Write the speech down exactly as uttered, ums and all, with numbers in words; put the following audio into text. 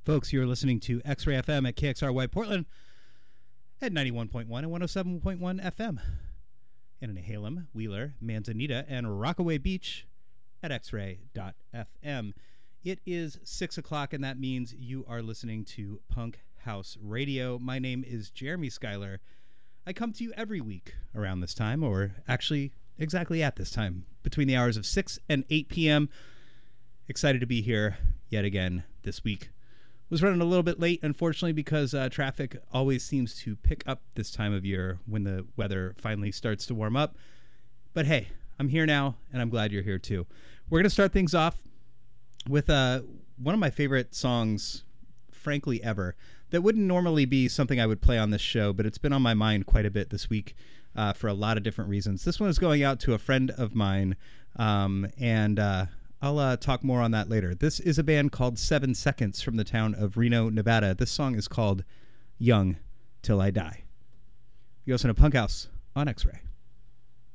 Folks, you're listening to X-Ray F M at K X R Y Portland at ninety-one point one and one oh seven point one F M. And in Halem, Wheeler, Manzanita, and Rockaway Beach at x ray dot f m. It is six o'clock, and that means you are listening to Punk House Radio. My name is Jeremy Schuyler. I come to you every week around this time, or actually exactly at this time, between the hours of six and eight p.m. Excited to be here yet again this week. Was running a little bit late, unfortunately, because uh, traffic always seems to pick up this time of year when the weather finally starts to warm up. But hey, I'm here now, and I'm glad you're here too. We're going to start things off with uh, one of my favorite songs, frankly, ever. That wouldn't normally be something I would play on this show, but it's been on my mind quite a bit this week uh, for a lot of different reasons. This one is going out to a friend of mine, um, and... Uh, I'll uh, talk more on that later. This is a band called Seven Seconds from the town of Reno, Nevada. This song is called Young Till I Die. You listen to Punk House on X-Ray.